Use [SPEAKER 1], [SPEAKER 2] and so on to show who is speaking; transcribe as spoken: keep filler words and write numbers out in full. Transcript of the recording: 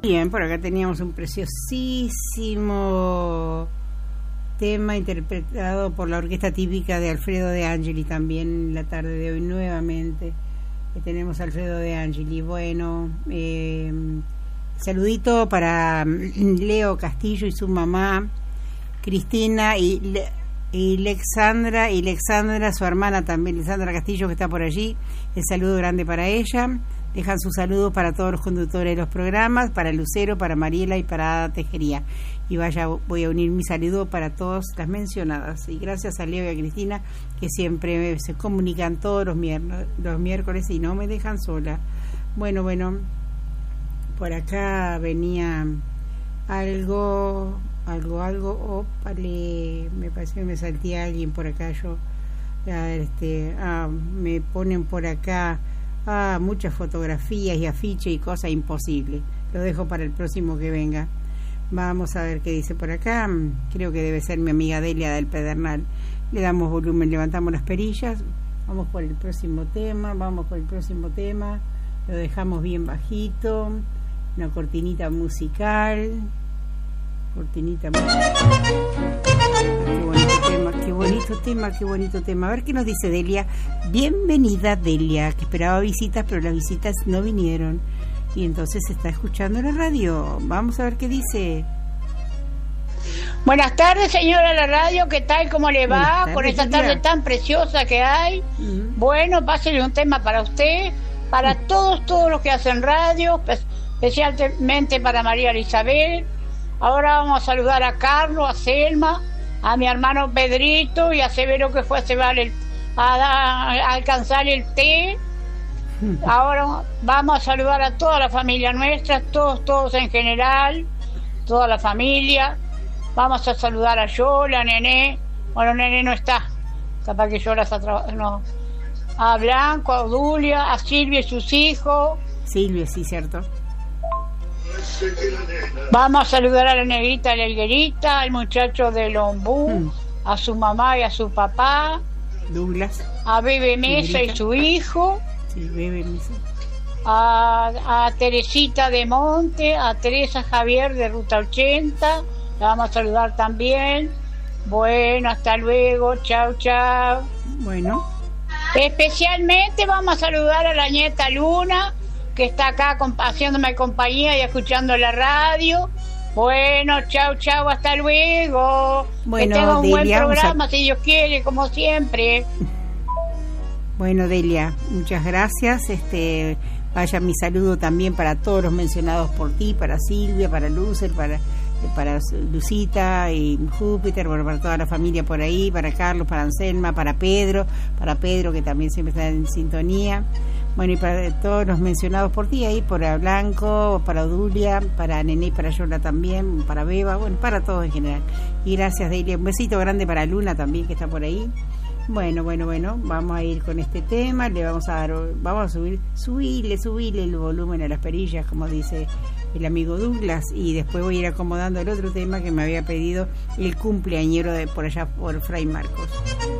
[SPEAKER 1] Bien, por acá teníamos un preciosísimo tema interpretado por la orquesta típica de Alfredo De Angeli, también en la tarde de hoy nuevamente que tenemos a Alfredo De Angeli. Bueno, eh, saludito para Leo Castillo y su mamá Cristina y, Le, y Alexandra y Alexandra, su hermana también, Alexandra Castillo, que está por allí. El saludo grande para ella. Dejan sus saludos para todos los conductores de los programas, para Lucero, para Mariela y para Ada Tejería. Y vaya, voy a unir mi saludo para todas las mencionadas. Y gracias a Leo y a Cristina, que siempre se comunican todos los, mier- los miércoles y no me dejan sola. Bueno, bueno, por acá venía algo, algo, algo. Opale, me parece que me salté a alguien por acá. Yo, ya, este, ah, me ponen por acá. Ah, muchas fotografías y afiches y cosas imposibles. Lo dejo para el próximo que venga. Vamos a ver qué dice por acá. Creo que debe ser mi amiga Delia del Pedernal. Le damos volumen, levantamos las perillas. Vamos por el próximo tema. Vamos por el próximo tema. Lo dejamos bien bajito. Una cortinita musical. Cortinita musical. Qué bonito tema, qué bonito tema, qué bonito tema. A ver qué nos dice Delia. Bienvenida, Delia, que esperaba visitas, pero las visitas no vinieron. Y entonces está escuchando la radio. Vamos a ver qué dice.
[SPEAKER 2] Buenas tardes, señora de la radio. ¿Qué tal? ¿Cómo le va? Tardes, con esta tarde tan preciosa que hay. Uh-huh. Bueno, pásele un tema para usted, para uh-huh. todos, todos los que hacen radio, especialmente para María Isabel. Ahora vamos a saludar a Carlos, a Selma, a mi hermano Pedrito y a Severo, que fue a, cebar el, a, a alcanzar el té. Ahora vamos a saludar a toda la familia nuestra, todos, todos en general, toda la familia. Vamos a saludar a Yola, a Nené. Bueno, Nené no está, capaz que Yola está trabajando. No. A Blanco, a Dulia, a Silvia y sus hijos.
[SPEAKER 1] Silvia, sí, cierto.
[SPEAKER 2] Vamos a saludar a la negrita, a la higuerita, al muchacho de Lombú, hmm. a su mamá y a su papá,
[SPEAKER 1] Douglas,
[SPEAKER 2] a Bebe Mesa negrita. Y su hijo,
[SPEAKER 1] sí, Bebe Mesa.
[SPEAKER 2] A, a Teresita de Monte, a Teresa Javier de Ruta ochenta, la vamos a saludar también. Bueno, hasta luego, chao, chao.
[SPEAKER 1] Bueno.
[SPEAKER 2] Especialmente vamos a saludar a la nieta Luna, que está acá haciéndome compañía y escuchando la radio. Bueno, chao, chao, hasta luego. Bueno, que tenga un Delia, buen programa, a... si Dios quiere, como siempre.
[SPEAKER 1] Bueno, Delia, muchas gracias. Este, vaya mi saludo también para todos los mencionados por ti, para Silvia, para Lucer, para, para Lucita y Júpiter, bueno, para toda la familia por ahí, para Carlos, para Anselma, para Pedro, para Pedro, que también siempre está en sintonía. Bueno, y para todos los mencionados por ti ahí, para Blanco, para Odulia, para Nené, para Yola también, para Beba, bueno, para todos en general. Y gracias, Delia. Un besito grande para Luna también, que está por ahí. Bueno, bueno, bueno, vamos a ir con este tema, le vamos a dar, vamos a subir, subirle, subirle el volumen a las perillas, como dice el amigo Douglas, y después voy a ir acomodando el otro tema que me había pedido el cumpleañero de por allá por Fray Marcos.